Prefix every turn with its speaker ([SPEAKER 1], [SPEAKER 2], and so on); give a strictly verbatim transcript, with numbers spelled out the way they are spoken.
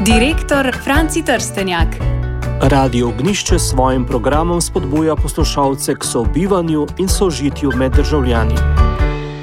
[SPEAKER 1] Direktor Franci Trstenjak.
[SPEAKER 2] Radio Ognjišče s svojim programom spodbuja poslušalce k sobivanju in sožitju med državljani.